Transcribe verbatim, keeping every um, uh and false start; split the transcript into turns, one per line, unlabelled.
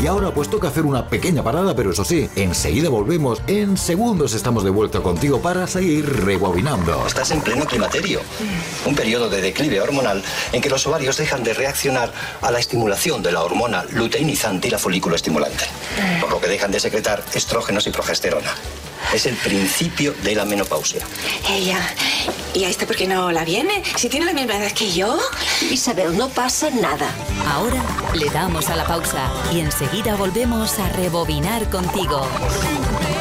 Y ahora pues toca hacer una pequeña parada, pero eso sí, enseguida volvemos. En segundos estamos de vuelta contigo para seguir rebobinando.
Estás en pleno climaterio, un periodo de declive hormonal en que los ovarios dejan de reaccionar a la estimulación de la hormona luteinizante y la folículo estimulante, por lo que dejan de secretar estrógenos y progesterona. Es el principio de la menopausia.
Ella, ¿y a esta por qué no la viene? Si tiene la misma edad que yo.
Isabel, no pasa nada.
Ahora le damos a la pausa y enseguida volvemos a rebobinar contigo.